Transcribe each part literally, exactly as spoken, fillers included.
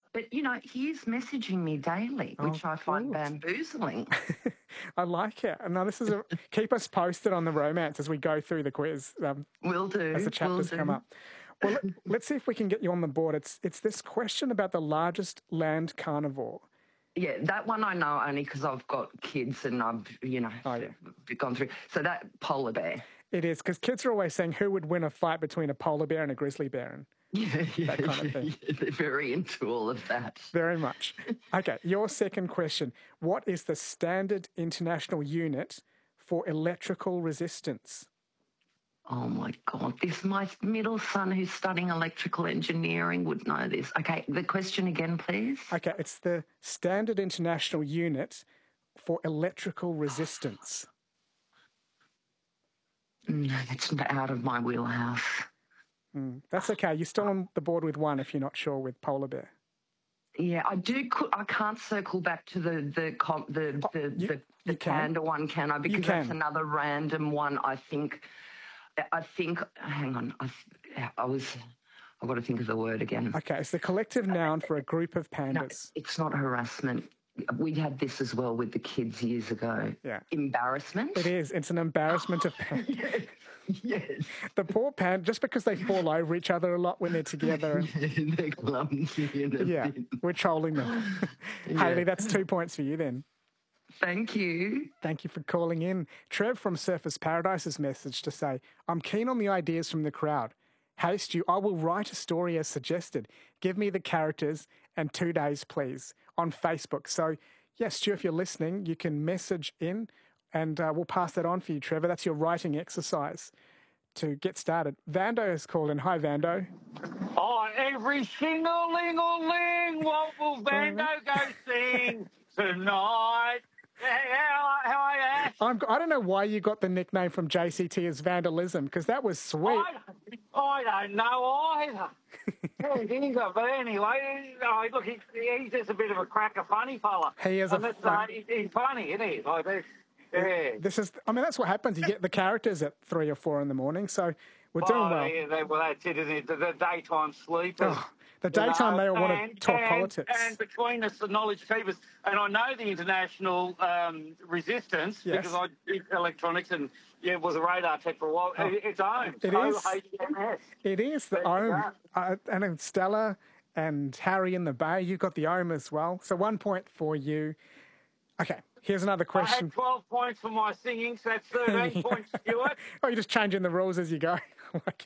But, you know, he is messaging me daily, Oh, which I find good. bamboo-zling. I like it. And now this is a keep us posted on the romance as we go through the quiz. Um, Will do. as the Will chapters do. come up. Well, let, let's see if we can get you on the board. It's it's this question about the largest land carnivore. Yeah, that one I know only because I've got kids and I've, you know, Oh, yeah. gone through. So that polar bear. It is, because kids are always saying who would win a fight between a polar bear and a grizzly bear, and Yeah, yeah, that kind of yeah, thing. yeah, they're very into all of that. Very much. Okay, your second question. What is the standard international unit for electrical resistance? Oh, my God. This, my middle son who's studying electrical engineering would know this. Okay, the question again, please. Okay, it's the standard international unit for electrical resistance. No, that's out of my wheelhouse. Mm, that's okay. You're still on the board with one if you're not sure with polar bear. Yeah, I do. I can't circle back to the the the the, you, the, the panda one, can I? Because can. that's another random one. I think. I think. Hang on. I, I was. I've got to think of the word again. Okay, it's the collective noun for a group of pandas. No, it's not harassment. We had this as well with the kids years ago. Yeah. Embarrassment? It is. It's an embarrassment of pandas. Yes. Yes. The poor panda, just because they fall over each other a lot when they're together. Yeah, they're clumsy and Yeah, we're trolling them. Yeah. Hayley, that's two points for you then. Thank you. Thank you for calling in. Trev from Surfers Paradise's message to say, I'm keen on the ideas from the crowd. Hey, Stu, I will write a story as suggested. Give me the characters and two days, please, on Facebook. So, yes, Stu, if you're listening, you can message in and uh, we'll pass that on for you, Trevor. That's your writing exercise to get started. Vando has called in. Hi, Vando. Oh, every single-ling-a-ling, what will Vando go sing tonight? How, how are you? I'm, I don't know why you got the nickname from J C T as Vandalism, because that was sweet. I, I don't know either. Yeah, he didn't go, but anyway, oh, look, he, he's just a bit of a cracker funny fella. He is and a it's, fun... uh, he, He's funny, isn't he? Like this. Yeah. This is, I mean, that's what happens. You get the characters at three or four in the morning, so we're doing oh, well. Yeah, they, well, that's it, isn't it? The, the daytime sleepers. Oh, the daytime, you know, they all want and, to talk and, politics. And between us, the knowledge keepers, and I know the international um, resistance yes. because I did electronics and yeah, was a radar tech for a while. Oh, it, it's OHM. It is. O H M S. It is the OHM. Uh, and then Stella and Harry in the Bay, you've got the OHM as well. So one point for you. Okay, here's another question. I had twelve points for my singing, so that's thirteen yeah. points, Stuart. Oh, you're just changing the rules as you go. like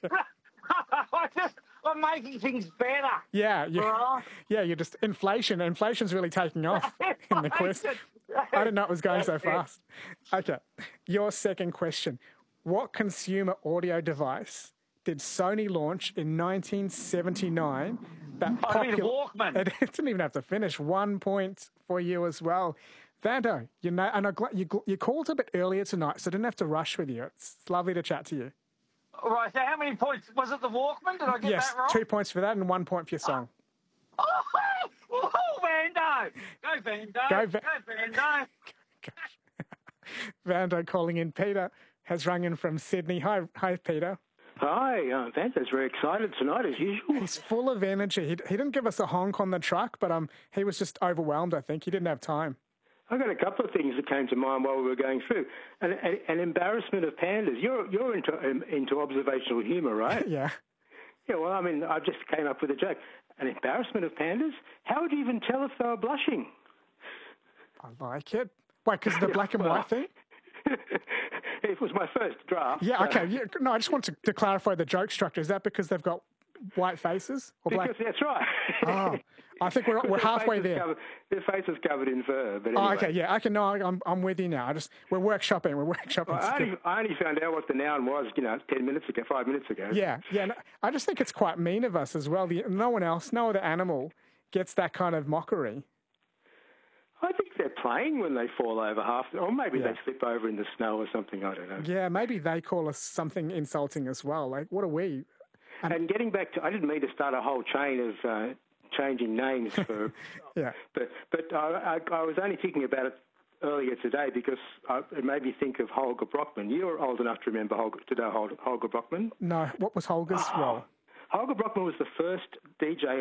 I just, I'm making things better. Yeah, yeah, yeah. You're just inflation. Inflation's really taking off in the quiz. I didn't know it was going so fast. Okay, your second question: what consumer audio device did Sony launch in nineteen seventy-nine? That I popular... mean, Walkman. It didn't even have to finish. One point for you as well. Vando, you know, and I, you, you called a bit earlier tonight, so I didn't have to rush with you. It's lovely to chat to you. All right, so how many points? Was it the Walkman? Did I get yes, that right? Yes, two points for that and one point for your song. Oh, oh, oh Vando! Go Vando! Go, Va- Go Vando! Vando calling in. Peter has rung in from Sydney. Hi, hi, Peter. Hi, uh, Vando's very excited tonight as usual. He's full of energy. He, he didn't give us a honk on the truck, but um, he was just overwhelmed, I think. He didn't have time. I got a couple of things that came to mind while we were going through. An, an, an embarrassment of pandas. You're you're into into observational humour, right? yeah. Yeah. Well, I mean, I just came up with a joke. An embarrassment of pandas. How would you even tell if they were blushing? I like it. Wait, because the black and white thing. It was my first draft. Yeah. Okay. Yeah, no, I just want to, to clarify the joke structure. Is that because they've got white faces or black? Because that's right. Oh, I think we're we're halfway there. Covered, their face is covered in fur. But anyway. Oh, okay, yeah, okay, no, I'm I'm with you now. I just we're workshopping, we're workshopping. Well, I, only, I only found out what the noun was, you know, ten minutes ago, five minutes ago. Yeah, yeah. No, I just think it's quite mean of us as well. The, no one else, no other animal gets that kind of mockery. I think they're playing when they fall over half, or maybe yeah. they slip over in the snow or something. I don't know. Yeah, maybe they call us something insulting as well. Like, what are we? And, and getting back to, I didn't mean to start a whole chain of uh, changing names for. yeah. But but I, I, I was only thinking about it earlier today because I, it made me think of Holger Brockman. You're old enough to remember Holger, to know Holger, Holger Brockman? No. What was Holger's oh. role? Holger Brockman was the first D J on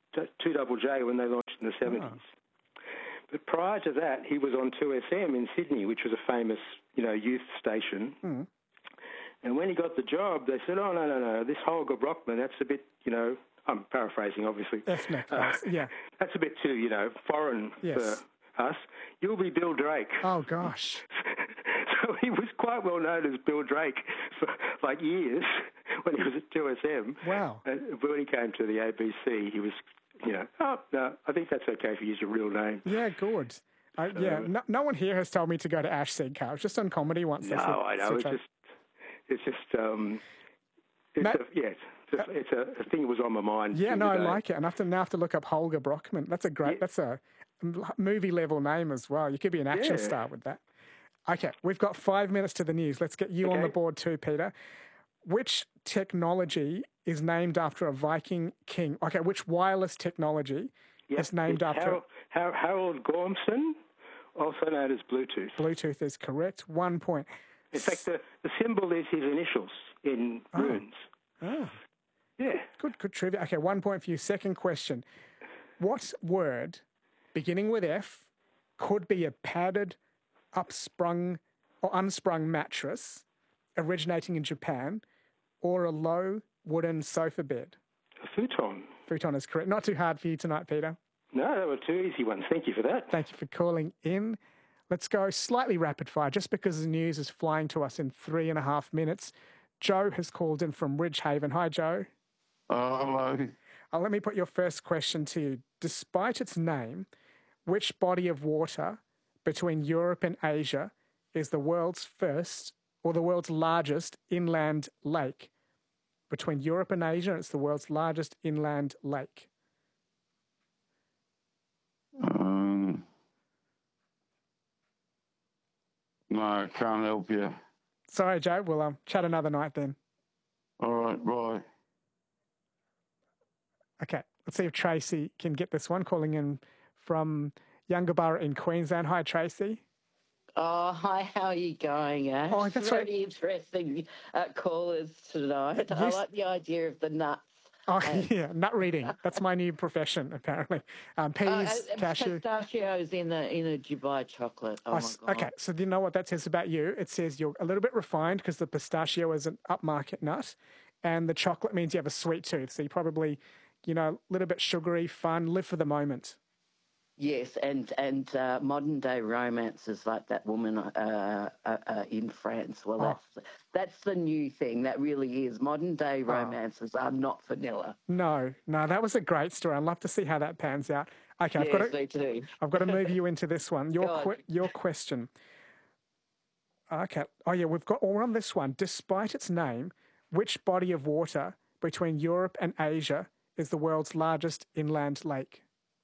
two Double J when they launched in the seventies. Oh. But prior to that, he was on two S M in Sydney, which was a famous, you know, youth station. Mm. And when he got the job, they said, oh, no, no, no, this Holger Brockman, that's a bit, you know, I'm paraphrasing, obviously. Ethnic, uh, yeah. That's a bit too, you know, foreign yes. for us. You'll be Bill Drake. Oh, gosh. So he was quite well known as Bill Drake for like years when he was at two S M. Wow. And when he came to the A B C, he was, you know, oh, no, I think that's okay if you use your real name. Yeah, good. Uh, so, yeah, no, no one here has told me to go to Ash Seed Car. I was just on comedy once. No, I know. It's just, it's just, um, it's Matt, a, yeah, it's a, it's a, a thing that was on my mind. Yeah, no, I like it. And I have to, now I have to look up Holger Brockman. That's a great, yeah. that's a movie level name as well. You could be an action yeah. star with that. Okay, we've got five minutes to the news. Let's get you okay. on the board too, Peter. Which technology is named after a Viking king? Okay, which wireless technology yep. is named it's after... Harold, Har- Harold Gormson, also known as Bluetooth. Bluetooth is correct. One point. In fact, the, the symbol is his initials in oh. runes. Oh. Yeah. Good, good trivia. Okay, one point for you. Second question. What word, beginning with F, could be a padded, upsprung or unsprung mattress originating in Japan, or a low wooden sofa bed? A futon. Futon is correct. Not too hard for you tonight, Peter. No, they were two easy ones. Thank you for that. Thank you for calling in. Let's go slightly rapid fire, just because the news is flying to us in three and a half minutes. Joe has called in from Ridgehaven. Hi, Joe. Oh, hello. Uh, let me put your first question to you. Despite its name, which body of water between Europe and Asia is the world's first or the world's largest inland lake? Between Europe and Asia, it's the world's largest inland lake. Um, no, I can't help you. Sorry, Joe. We'll um, chat another night then. All right, bye. Okay, let's see if Tracy can get this one, calling in from Yungaburra in Queensland. Hi, Tracy. Oh, hi, how are you going, Ash? Oh, that's Very right. interesting uh, callers tonight. Yes. I like the idea of the nuts. Oh, and... yeah, nut reading. That's my new profession, apparently. Um, peas, uh, uh, cashew. Pistachios in the in a Dubai chocolate. Oh, oh, my God. Okay, so do you know what that says about you? It says you're a little bit refined because the pistachio is an upmarket nut, and the chocolate means you have a sweet tooth. So you probably, you know, a little bit sugary, fun, live for the moment. Yes, and and uh, modern day romances like that woman uh, uh, uh, in France. Well, oh. that's that's the new thing. That really is. Modern day romances oh. are not vanilla. No, no, that was a great story. I'd love to see how that pans out. Okay, yes, I've got to, me too. I've got to move you into this one. Your que- your question. Okay. Oh yeah, we've got all on this one. Despite its name, which body of water between Europe and Asia is the world's largest inland lake?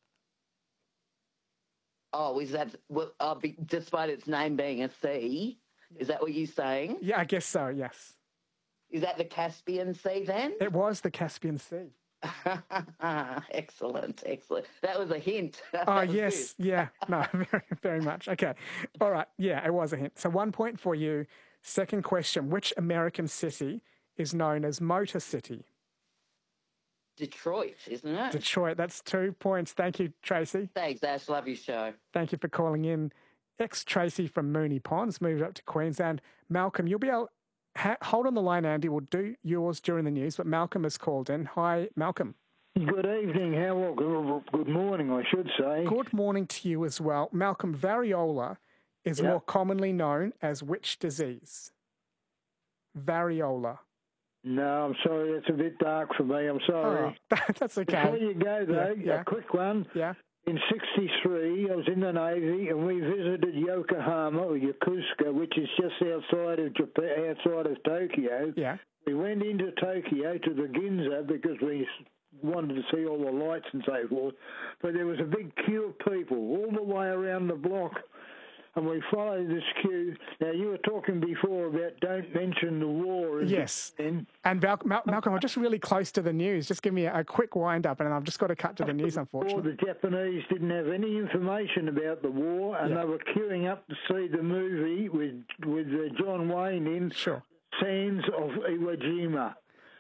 Oh, is that, well, uh, be, despite its name being a sea, is that what you're saying? Yeah, I guess so, yes. Is that the Caspian Sea then? It was the Caspian Sea. Excellent, excellent. That was a hint. Oh, yes, good. yeah. No, very, very much. Okay. All right, yeah, it was a hint. So one point for you. Second question, which American city is known as Motor City? Detroit, isn't it? Detroit. That's two points. Thank you, Tracy. Thanks, Ash. Love your show. Thank you for calling in. Ex-Tracy from Moonee Ponds moved up to Queensland. Malcolm, you'll be able... Ha- hold on the line, Andy. We'll do yours during the news, but Malcolm has called in. Hi, Malcolm. Good evening. How well, good morning, I should say. Good morning to you as well. Malcolm, variola is yep. more commonly known as which disease? Variola. No, I'm sorry. That's a bit dark for me. I'm sorry. Oh, that's okay. Before you go, though, yeah, yeah. a quick one. Yeah. In sixty-three, I was in the Navy, and we visited Yokohama, or Yokosuka, which is just outside of Japan, outside of Tokyo. Yeah. We went into Tokyo to the Ginza because we wanted to see all the lights and so forth. But there was a big queue of people all the way around the block. And we followed this queue. Now, you were talking before about don't mention the war. Yes. And Mal- Mal- Malcolm, I'm just really close to the news. Just give me a, a quick wind-up, and I've just got to cut to the news, unfortunately. The Japanese didn't have any information about the war, and yeah. they were queuing up to see the movie with, with uh, John Wayne in sure. Sands of Iwo Jima.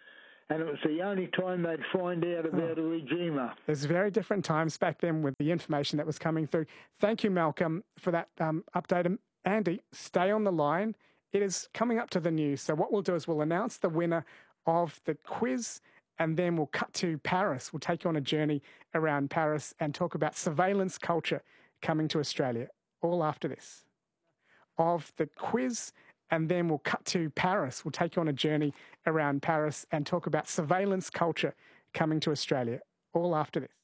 and it was the only time they'd find out about Oh. Irijima. There's very different times back then with the information that was coming through. Thank you, Malcolm, for that um, update. Um, Andy, stay on the line. It is coming up to the news. So what we'll do is we'll announce the winner of the quiz, and then we'll cut to Paris. We'll take you on a journey around Paris and talk about surveillance culture coming to Australia. All after this. Of the quiz, and then we'll cut to Paris. We'll take you on a journey around Paris and talk about surveillance culture coming to Australia. All after this.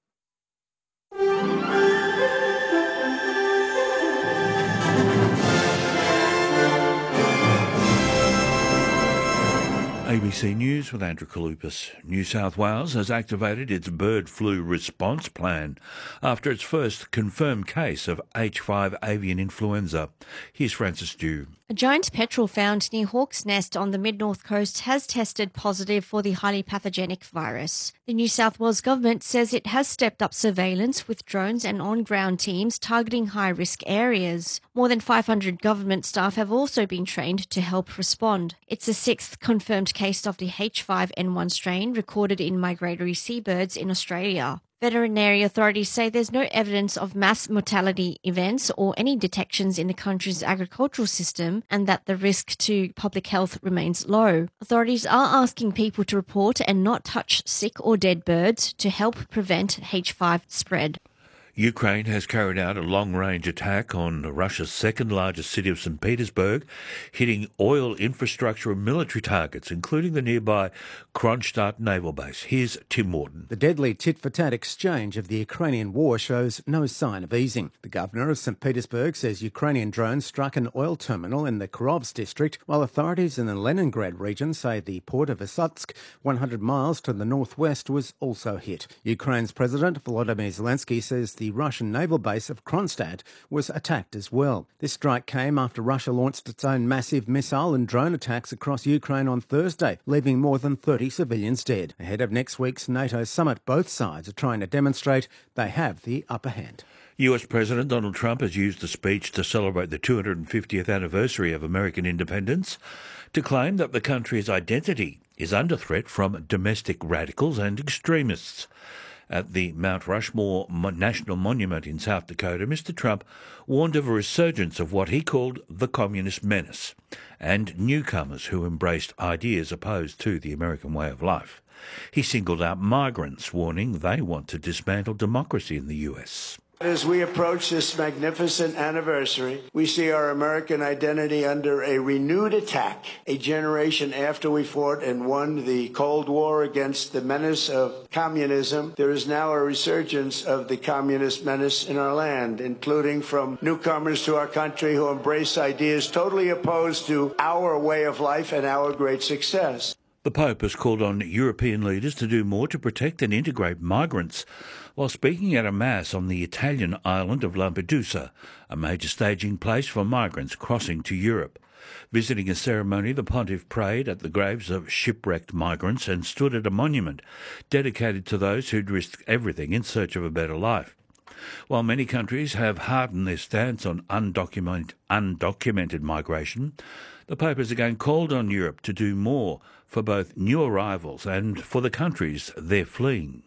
A B C News with Andrew Kalupas. New South Wales has activated its bird flu response plan after its first confirmed case of H five avian influenza. Here's Francis Dew. A giant petrel found near Hawk's Nest on the mid-north coast has tested positive for the highly pathogenic virus. The New South Wales government says it has stepped up surveillance with drones and on-ground teams targeting high-risk areas. More than five hundred government staff have also been trained to help respond. It's the sixth confirmed case of the H five N one strain recorded in migratory seabirds in Australia. Veterinary authorities say there's no evidence of mass mortality events or any detections in the country's agricultural system, and that the risk to public health remains low. Authorities are asking people to report and not touch sick or dead birds to help prevent H five spread. Ukraine has carried out a long-range attack on Russia's second-largest city of Saint Petersburg, hitting oil infrastructure and military targets, including the nearby Kronstadt naval base. Here's Tim Morton. The deadly tit-for-tat exchange of the Ukrainian war shows no sign of easing. The governor of Saint Petersburg says Ukrainian drones struck an oil terminal in the Kirovsk district, while authorities in the Leningrad region say the port of Isotsk, one hundred miles to the northwest, was also hit. Ukraine's President Volodymyr Zelensky says the Russian naval base of Kronstadt was attacked as well. This strike came after Russia launched its own massive missile and drone attacks across Ukraine on Thursday, leaving more than thirty civilians dead. Ahead of next week's NATO summit, both sides are trying to demonstrate they have the upper hand. U S President Donald Trump has used the speech to celebrate the two hundred fiftieth anniversary of American independence to claim that the country's identity is under threat from domestic radicals and extremists. At the Mount Rushmore National Monument in South Dakota, Mister Trump warned of a resurgence of what he called the communist menace and newcomers who embraced ideas opposed to the American way of life. He singled out migrants, warning they want to dismantle democracy in the U S. As we approach this magnificent anniversary, we see our American identity under a renewed attack. A generation after we fought and won the Cold War against the menace of communism, there is now a resurgence of the communist menace in our land, including from newcomers to our country who embrace ideas totally opposed to our way of life and our great success. The Pope has called on European leaders to do more to protect and integrate migrants while speaking at a mass on the Italian island of Lampedusa, a major staging place for migrants crossing to Europe. Visiting a ceremony, the pontiff prayed at the graves of shipwrecked migrants and stood at a monument dedicated to those who'd risked everything in search of a better life. While many countries have hardened their stance on undocumented, undocumented migration, the Pope has again called on Europe to do more for both new arrivals and for the countries they're fleeing.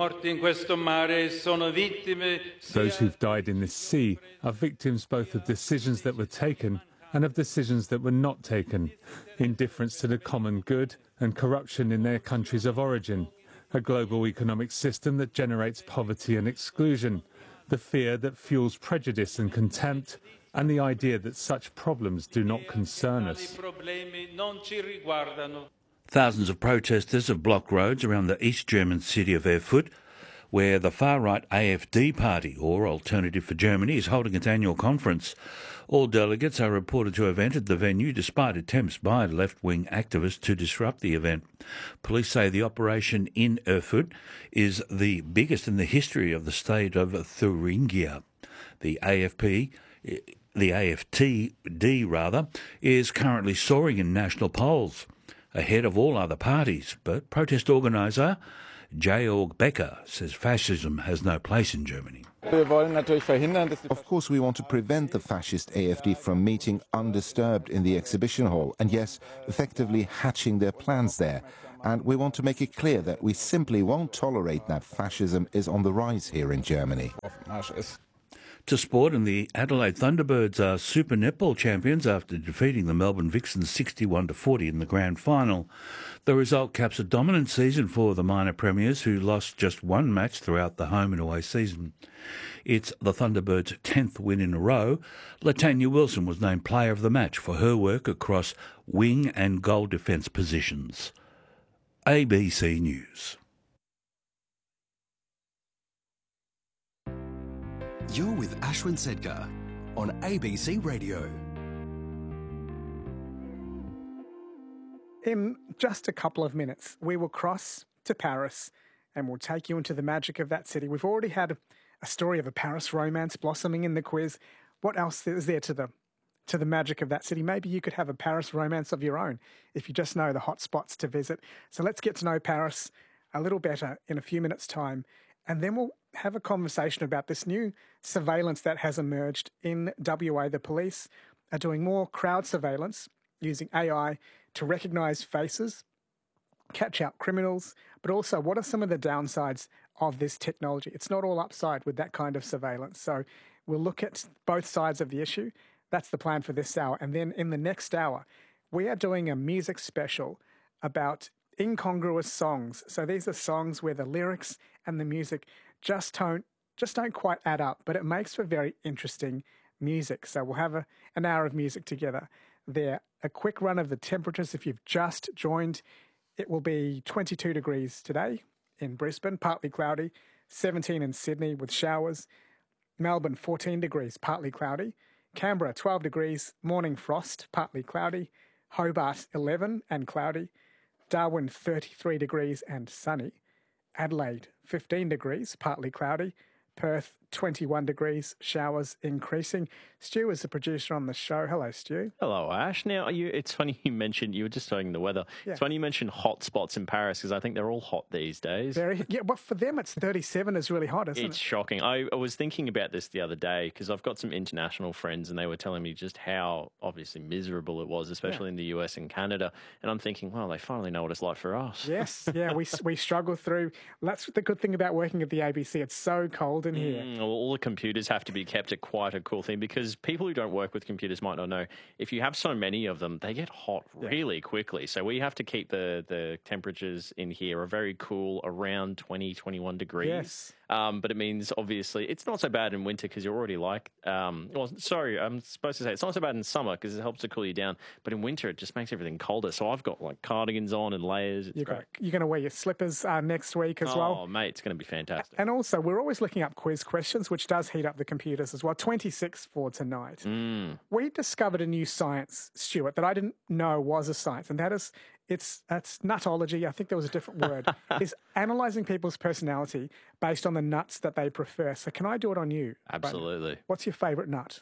Those who've died in this sea are victims both of decisions that were taken and of decisions that were not taken, indifference to the common good and corruption in their countries of origin, a global economic system that generates poverty and exclusion, the fear that fuels prejudice and contempt, and the idea that such problems do not concern us. Thousands of protesters have blocked roads around the East German city of Erfurt, where the far-right A F D party, or Alternative for Germany, is holding its annual conference. All delegates are reported to have entered the venue despite attempts by left-wing activists to disrupt the event. Police say the operation in Erfurt is the biggest in the history of the state of Thuringia. The A F P... The A F T D, rather, is currently soaring in national polls, ahead of all other parties. But protest organiser Georg Becker says fascism has no place in Germany. Of course, we want to prevent the fascist A F D from meeting undisturbed in the exhibition hall and, yes, effectively hatching their plans there. and we want to make it clear that we simply won't tolerate that fascism is on the rise here in Germany. To sport, and the Adelaide Thunderbirds are Super Netball champions after defeating the Melbourne Vixens sixty-one to forty in the grand final. The result caps a dominant season for the minor premiers, who lost just one match throughout the home and away season. It's the Thunderbirds' tenth win in a row. Latanya Wilson was named player of the match for her work across wing and goal defence positions. A B C News. You're with Ashwin Sedkar on A B C Radio. In just a couple of minutes, we will cross to Paris and we'll take you into the magic of that city. We've already had a story of a Paris romance blossoming in the quiz. What else is there to the to the magic of that city? Maybe you could have a Paris romance of your own if you just know the hot spots to visit. So let's get to know Paris a little better in a few minutes' time, and then we'll have a conversation about this new surveillance that has emerged in W A. The police are doing more crowd surveillance using A I to recognise faces, catch out criminals, but also what are some of the downsides of this technology? It's not all upside with that kind of surveillance. So we'll look at both sides of the issue. That's the plan for this hour. And then in the next hour, we are doing a music special about incongruous songs. So these are songs where the lyrics and the music just don't just don't quite add up, but it makes for very interesting music. So we'll have a, an hour of music together there. A quick run of the temperatures if you've just joined. It will be twenty-two degrees today in Brisbane, partly cloudy, seventeen in Sydney with showers, Melbourne fourteen degrees, partly cloudy, Canberra twelve degrees, morning frost, partly cloudy, Hobart eleven and cloudy, Darwin thirty-three degrees and sunny, Adelaide fifteen degrees, partly cloudy, Perth twenty-one degrees, showers increasing. Stu is the producer on the show. Hello, Stu. Hello, Ash. Now, you, it's funny you mentioned, you were just talking the weather. Yeah. It's funny you mentioned hot spots in Paris because I think they're all hot these days. Very, yeah, well, for them, it's thirty-seven is really hot, isn't It's it? shocking. I, I was thinking about this the other day because I've got some international friends and they were telling me just how obviously miserable it was, especially Yeah. in the U S and Canada. And I'm thinking, well, they finally know what it's like for us. Yes, yeah, we we struggle through. That's the good thing about working at the A B C. It's so cold in here. Mm, well, all the computers have to be kept at quite a cool thing because people who don't work with computers might not know if you have so many of them, they get hot really quickly. So we have to keep the, the temperatures in here are very cool, around twenty, twenty-one degrees. Yes. Um, but it means obviously it's not so bad in winter because you're already like, um, well, sorry, I'm supposed to say it's not so bad in summer because it helps to cool you down. But in winter, it just makes everything colder. So I've got like cardigans on and layers. It's You're, great. got, you're going to wear your slippers uh, next week as oh, well. mate, it's going to be fantastic. And also, we're always looking up quiz questions, which does heat up the computers as well. twenty-six for tonight. Mm. We discovered a new science, Stuart, that I didn't know was a science, and that is, it's that's nutology. I think there was a different word. Is analysing people's personality based on the nuts that they prefer. So can I do it on you? Absolutely. What's your favourite nut?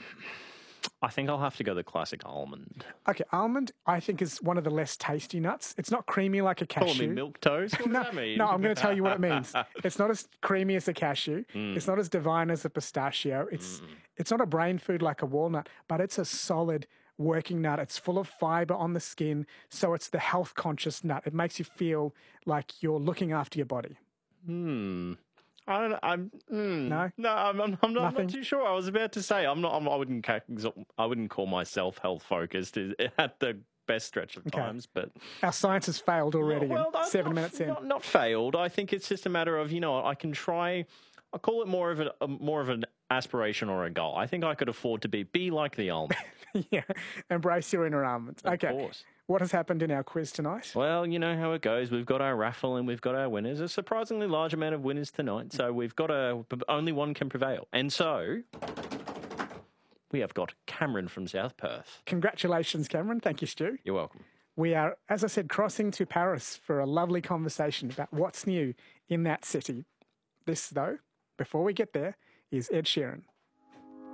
I think I'll have to go the classic almond. Okay, almond, I think, is one of the less tasty nuts. It's not creamy like a cashew. Call me milk toast? What no, does that mean? no, I'm going to tell you what it means. It's not as creamy as a cashew. Mm. It's not as divine as a pistachio. It's mm. it's not a brain food like a walnut, but it's a solid working nut. It's full of fibre on the skin, so it's the health-conscious nut. It makes you feel like you're looking after your body. Hmm. I don't know. I'm mm, no, no. I'm, I'm, I'm, not, I'm Nothing? not too sure. I was about to say I'm not. I'm, I wouldn't. ca- I wouldn't call myself health focused at the best stretch of Okay. times. But Our science has failed already. well, in not- seven not, minutes in. not, not failed. I think it's just a matter of you know. I can try. I call it more of a, a more of an aspiration or a goal. I think I could afford to be be like the almond. Yeah, embrace your inner almond. Of Okay, course. what has happened in our quiz tonight? Well, you know how it goes. We've got our raffle and we've got our winners. A surprisingly large amount of winners tonight. So we've got a only one can prevail. And so we have got Cameron from South Perth. Congratulations, Cameron. Thank you, Stu. You're welcome. We are, as I said, crossing to Paris for a lovely conversation about what's new in that city. This, though, before we get there, is Ed Sheeran.